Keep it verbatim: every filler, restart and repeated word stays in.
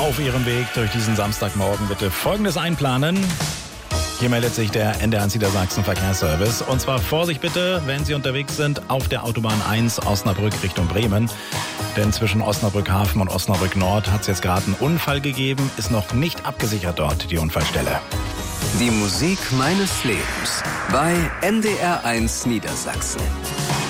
auf Ihrem Weg durch diesen Samstagmorgen bitte Folgendes einplanen. Hier meldet sich der N D R eins Niedersachsen Verkehrsservice. Und zwar Vorsicht bitte, wenn Sie unterwegs sind auf der Autobahn eins Osnabrück Richtung Bremen. Denn zwischen Osnabrück Hafen und Osnabrück Nord hat es jetzt gerade einen Unfall gegeben. Ist noch nicht abgesichert dort, die Unfallstelle. Die Musik meines Lebens bei N D R eins Niedersachsen.